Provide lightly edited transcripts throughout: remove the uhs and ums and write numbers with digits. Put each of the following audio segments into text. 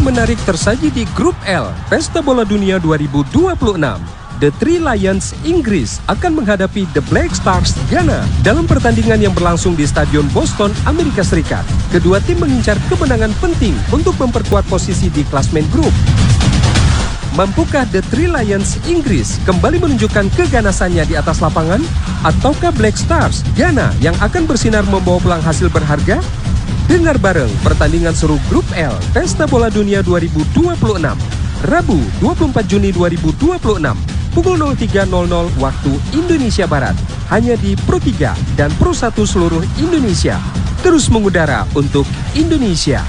menarik tersaji di Grup L, Pesta Bola Dunia 2026. The Three Lions Inggris akan menghadapi The Black Stars Ghana dalam pertandingan yang berlangsung di Stadion Boston, Amerika Serikat. Kedua tim mengincar kemenangan penting untuk memperkuat posisi di klasmen grup. Mampukah The Three Lions Inggris kembali menunjukkan keganasannya di atas lapangan? Ataukah Black Stars Ghana yang akan bersinar membawa pulang hasil berharga? Dengar bareng pertandingan seru Grup L Pesta Bola Dunia 2026 Rabu 24 Juni 2026 pukul 03.00 waktu Indonesia Barat, hanya di Pro 3 dan Pro 1 seluruh Indonesia. Terus mengudara untuk Indonesia.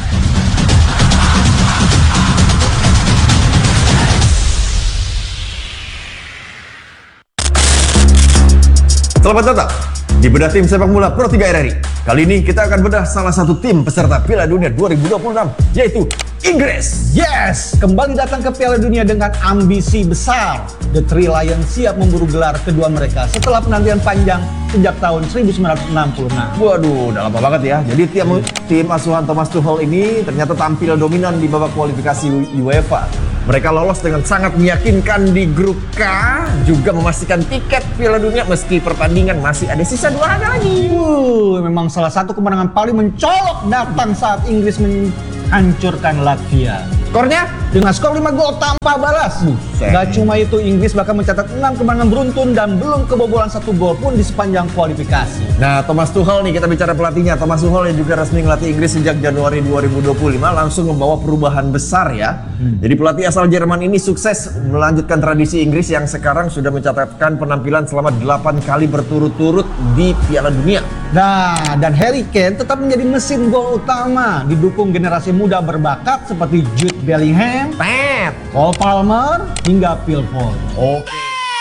Selamat datang di bedah tim sepak bola Pro 3 RRI. Kali ini kita akan bedah salah satu tim peserta Piala Dunia 2026, yaitu Inggris. Yes, kembali datang ke Piala Dunia dengan ambisi besar. The Three Lions siap memburu gelar kedua mereka setelah penantian panjang sejak tahun 1966. Waduh, udah lama banget ya. Jadi tim asuhan Thomas Tuchel ini ternyata tampil dominan di babak kualifikasi UEFA. Mereka lolos dengan sangat meyakinkan di grup K, juga memastikan tiket Piala Dunia meski pertandingan masih ada sisa 2 laga lagi. Memang salah satu kemenangan paling mencolok datang saat Inggris menghancurkan Latvia. Skornya dengan skor 5 gol tanpa balas. Gak cuma itu, Inggris bahkan mencatat 6 kemenangan beruntun dan belum kebobolan 1 gol pun di sepanjang kualifikasi. Nah, Thomas Tuchel nih, kita bicara pelatihnya. Thomas Tuchel yang juga resmi ngelatih Inggris sejak Januari 2025 langsung membawa perubahan besar ya. Jadi pelatih asal Jerman ini sukses melanjutkan tradisi Inggris yang sekarang sudah mencatatkan penampilan selama 8 kali berturut-turut di Piala Dunia. Nah, dan Harry Kane tetap menjadi mesin gol utama, didukung generasi muda berbakat seperti Jude Bellingham, Cole Palmer, hingga Phil Foden. Oke.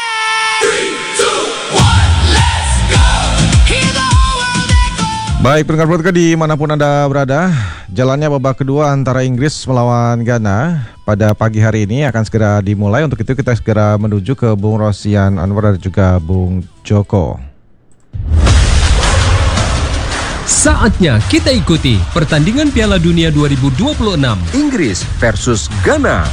Baik, pendengar podcast dimanapun Anda berada, jalannya babak kedua antara Inggris melawan Ghana pada pagi hari ini akan segera dimulai. Untuk itu kita segera menuju ke Bung Rosian Anwar dan juga Bung Joko. Saatnya kita ikuti pertandingan Piala Dunia 2026 Inggris versus Ghana.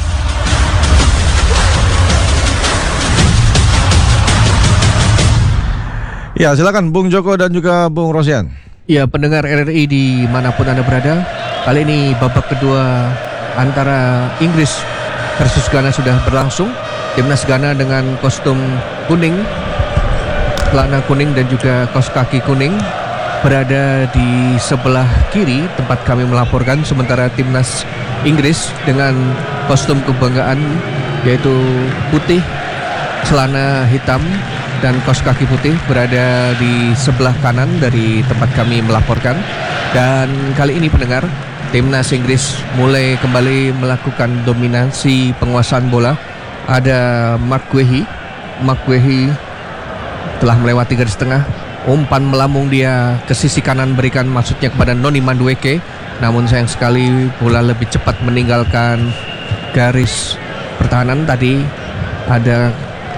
Ya, silakan Bung Joko dan juga Bung Rosian. Ya, pendengar RRI dimanapun Anda berada, kali ini babak kedua antara Inggris versus Ghana sudah berlangsung. Timnas Ghana dengan kostum kuning, celana kuning dan juga kaos kaki kuning berada di sebelah kiri tempat kami melaporkan, sementara timnas Inggris dengan kostum kebanggaan yaitu putih, celana hitam dan kaos kaki putih berada di sebelah kanan dari tempat kami melaporkan. Dan kali ini pendengar, timnas Inggris mulai kembali melakukan dominasi penguasaan bola. Ada Mark Guehi telah melewati garis tengah, umpan melambung dia ke sisi kanan, berikan maksudnya kepada Noni Madueke, namun sayang sekali bola lebih cepat meninggalkan garis pertahanan. Tadi ada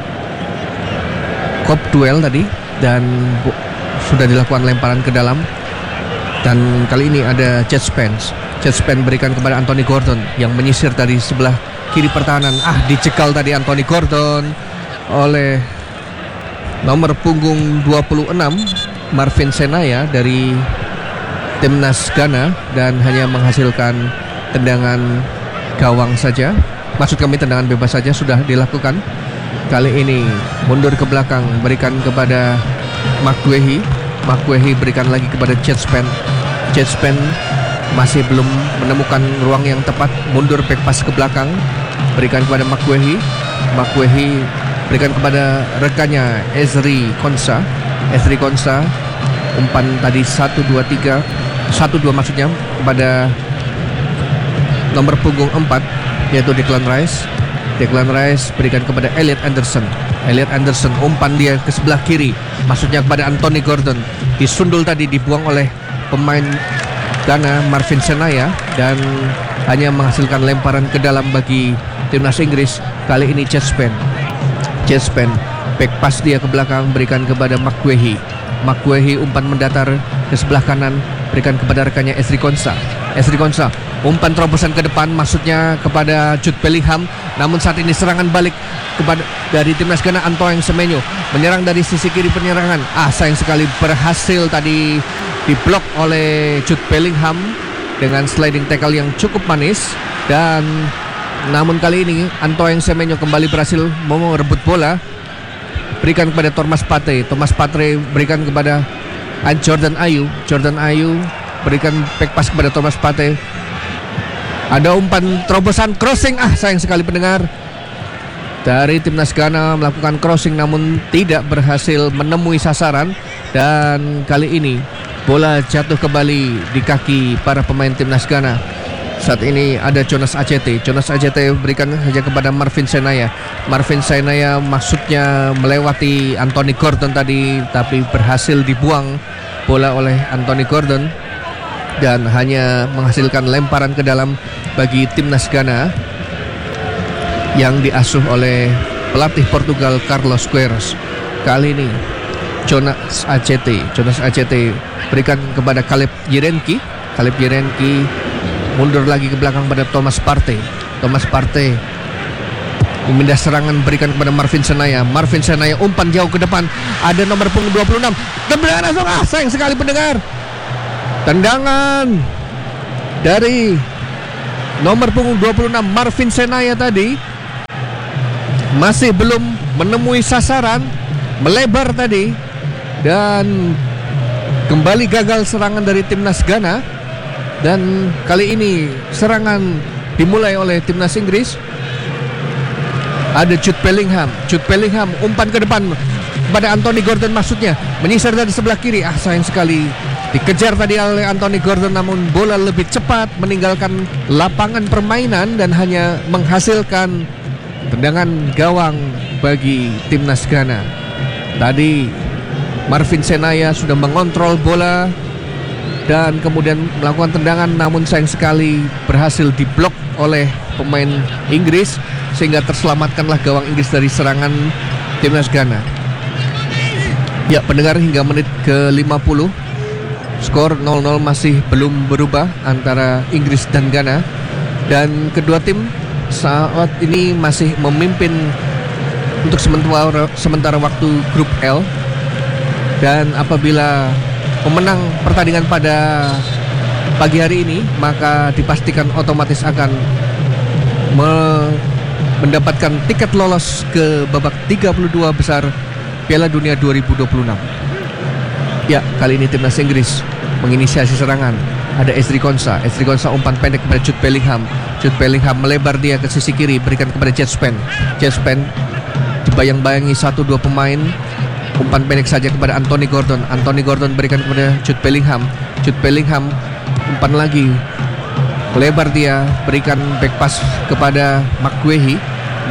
kop duel tadi dan sudah dilakukan lemparan ke dalam, dan kali ini ada Jet Spence berikan kepada Anthony Gordon yang menyisir dari sebelah kiri pertahanan. Dicekal tadi Anthony Gordon oleh nomor punggung 26 Marvin Senaya dari timnas Ghana dan hanya menghasilkan tendangan gawang saja. Maksud kami tendangan bebas saja sudah dilakukan. Kali ini mundur ke belakang, berikan kepada Mark Guehi berikan lagi kepada Jet Spence masih belum menemukan ruang yang tepat, mundur back pass ke belakang, berikan kepada Mark Guehi berikan kepada rekannya Ezri Konsa, umpan tadi 1-2 maksudnya kepada nomor punggung 4 yaitu Declan Rice berikan kepada Elliot Anderson, umpan dia ke sebelah kiri, maksudnya kepada Anthony Gordon, disundul tadi, dibuang oleh pemain Ghana Marvin Senaya dan hanya menghasilkan lemparan ke dalam bagi timnas Inggris. Kali ini Jet Spence back pass dia ke belakang, berikan kepada Mark Guehi, umpan mendatar ke sebelah kanan, berikan kepada rekannya Ezri Konsa, umpan terobosan ke depan, maksudnya kepada Jude Bellingham. Namun saat ini serangan balik kepada dari timnas Ghana. Antoine Semenyo menyerang dari sisi kiri penyerangan. Sayang sekali berhasil tadi diblok oleh Jude Bellingham dengan sliding tackle yang cukup manis. Dan namun kali ini Antoine Semenyo kembali berhasil merebut bola, berikan kepada Thomas Partey berikan kepada Jordan Ayew berikan back pass kepada Thomas Partey. Ada umpan terobosan crossing, sayang sekali pendengar, dari timnas Ghana melakukan crossing namun tidak berhasil menemui sasaran. Dan kali ini bola jatuh kembali di kaki para pemain timnas Ghana. Saat ini ada Jonas Ajete berikan saja kepada Marvin Senaya maksudnya melewati Anthony Gordon tadi, tapi berhasil dibuang bola oleh Anthony Gordon dan hanya menghasilkan lemparan ke dalam bagi timnas Ghana yang diasuh oleh pelatih Portugal Carlos Queiroz. Kali ini Jonas Ajete berikan kepada Caleb Yerenki mundur lagi ke belakang pada Thomas Partey memindah serangan, berikan kepada Marvin Senaya umpan jauh ke depan, ada nomor punggung 26 tendangan langsung, sayang sekali pendengar, tendangan dari nomor punggung 26 Marvin Senaya tadi masih belum menemui sasaran, melebar tadi, dan kembali gagal serangan dari timnas Ghana. Dan kali ini serangan dimulai oleh timnas Inggris. Ada Jude Bellingham umpan ke depan pada Anthony Gordon, maksudnya menyisir dari sebelah kiri. Sayang sekali dikejar tadi oleh Anthony Gordon, namun bola lebih cepat meninggalkan lapangan permainan dan hanya menghasilkan tendangan gawang bagi timnas Ghana. Tadi Marvin Senaya sudah mengontrol bola dan kemudian melakukan tendangan, namun sayang sekali berhasil diblok oleh pemain Inggris sehingga terselamatkanlah gawang Inggris dari serangan timnas Ghana. Ya pendengar, hingga menit ke-50 skor 0-0 masih belum berubah antara Inggris dan Ghana, dan kedua tim saat ini masih memimpin untuk sementara waktu grup L. Dan apabila pemenang pertandingan pada pagi hari ini, maka dipastikan otomatis akan mendapatkan tiket lolos ke babak 32 besar Piala Dunia 2026. Ya, kali ini timnas Inggris menginisiasi serangan. Ada Ezri Konsa umpan pendek kepada Jude Bellingham melebar dia ke sisi kiri, berikan kepada Jet Spence dibayang-bayangi 1-2 pemain. Umpan pendek saja kepada Anthony Gordon berikan kepada Jude Bellingham umpan lagi, lebar dia, berikan back pass kepada McGuehi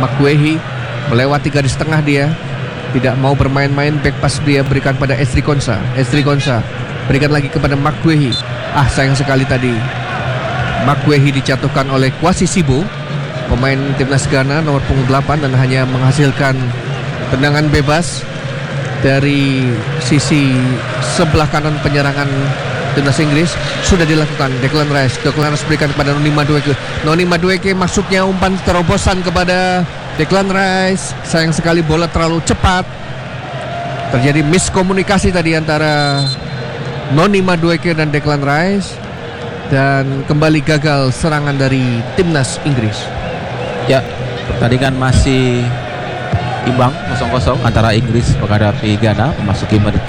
melewati garis tengah, dia tidak mau bermain-main, back pass dia berikan pada Ezri Konsa berikan lagi kepada McGuehi. Sayang sekali tadi McGuehi dijatuhkan oleh Kwasi Sibo, pemain timnas Ghana nomor punggung 8, dan hanya menghasilkan tendangan bebas dari sisi sebelah kanan penyerangan timnas Inggris. Sudah dilakukan Declan Rice berikan kepada Noni Madueke maksudnya umpan terobosan kepada Declan Rice. Sayang sekali bola terlalu cepat, terjadi miskomunikasi tadi antara Noni Madueke dan Declan Rice, dan kembali gagal serangan dari timnas Inggris. Ya, pertandingan masih imbang 0-0 antara Inggris menghadapi Ghana memasuki menit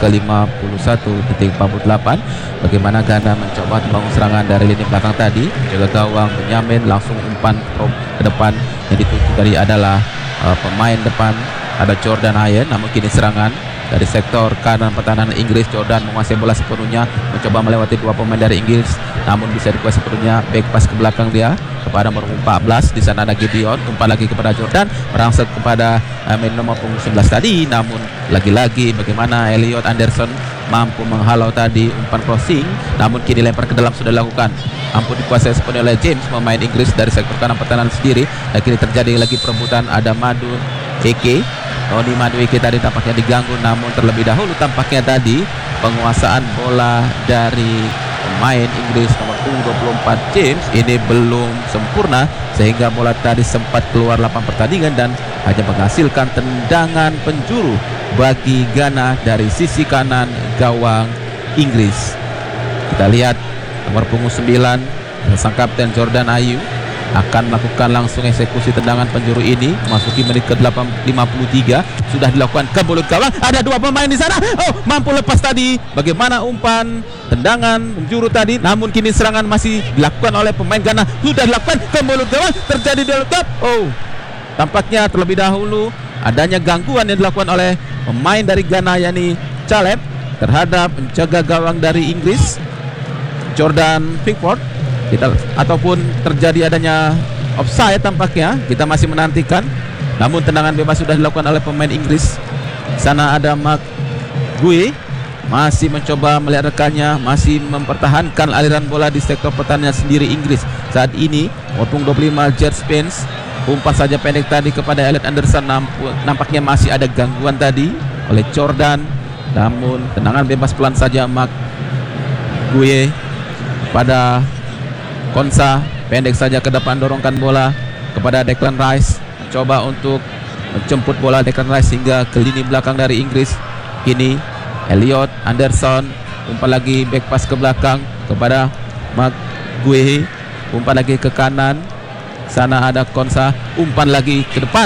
ke-51.48. Bagaimana Ghana mencoba membangun serangan dari lini belakang tadi, jaga gawang Benyamin langsung umpan ke depan yang dituju dari adalah pemain depan ada Jordan Ayew, namun kini serangan dari sektor kanan pertahanan Inggris. Jordan menguasai bola sepenuhnya, mencoba melewati dua pemain dari Inggris, namun bisa dikuasai sepenuhnya. Back pass ke belakang dia kepada nomor 14. Di sana ada Gideon, umpan lagi kepada Jordan, merangsek kepada nomor 19 tadi, namun lagi-lagi bagaimana Elliot Anderson mampu menghalau tadi umpan crossing, namun kini lempar ke dalam sudah dilakukan, mampu dikuasai sepenuhnya oleh James, pemain Inggris dari sektor kanan pertahanan sendiri. Dan kini terjadi lagi perebutan, ada Noni Madueke tadi tampaknya diganggu, namun terlebih dahulu tampaknya tadi penguasaan bola dari pemain Inggris nomor punggung 24 James ini belum sempurna, sehingga bola tadi sempat keluar lapangan pertandingan dan hanya menghasilkan tendangan penjuru bagi Ghana dari sisi kanan gawang Inggris. Kita lihat nomor punggung 9 sang kapten Jordan Ayew akan melakukan langsung eksekusi tendangan penjuru ini memasuki menit ke-53. Sudah dilakukan ke mulut gawang, ada dua pemain di sana. Oh, mampu lepas tadi. Bagaimana umpan tendangan penjuru tadi, namun kini serangan masih dilakukan oleh pemain Ghana. Sudah dilakukan ke mulut gawang, terjadi duel top. Oh, tampaknya terlebih dahulu adanya gangguan yang dilakukan oleh pemain dari Ghana, yakni Caleb, terhadap penjaga gawang dari Inggris Jordan Pickford. Ataupun terjadi adanya offside tampaknya, kita masih menantikan. Namun tendangan bebas sudah dilakukan oleh pemain Inggris. Sana ada Mark Guehi, masih mencoba melihat rekannya, masih mempertahankan aliran bola di sektor pertahanan sendiri Inggris. Saat ini walaupun 25 Jet Spence, umpan saja pendek tadi kepada Elliot Anderson, nampaknya masih ada gangguan tadi oleh Jordan. Namun tendangan bebas pelan saja Mark Guehi pada Konsa, pendek saja ke depan, dorongkan bola kepada Declan Rice, mencoba untuk menjemput bola Declan Rice hingga ke lini belakang dari Inggris. Kini Elliot Anderson, umpan lagi back pass ke belakang kepada Mark Guehi, umpan lagi ke kanan. Sana ada Konsa, umpan lagi ke depan.